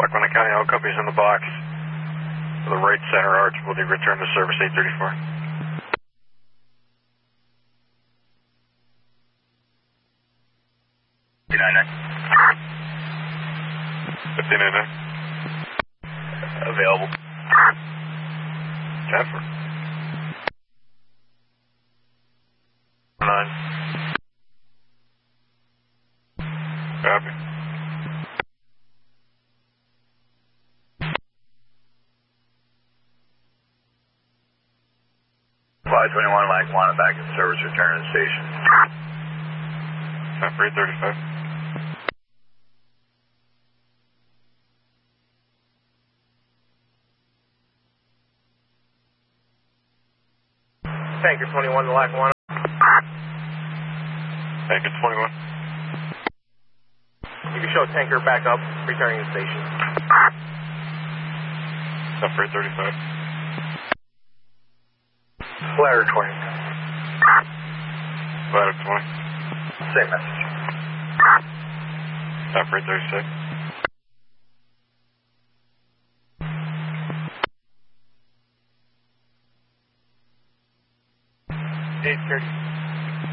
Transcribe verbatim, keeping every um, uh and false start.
Lackawanna County, all copies in the box. For the right center arch, will be return to service eight thirty-four. fifty-nine nine. fifty-nine nine. Available. Jennifer. Nine. Copy. five twenty-one Lackawanna back in service, return to the station. Jennifer eight thirty-five. Tanker twenty-one to Lackawanna. Tanker twenty-one. You can show tanker back up, returning to the station. Jennifer eight thirty-five. Ladder twenty. Ladder twenty. Same message. Jennifer eight thirty-six. eight thirty.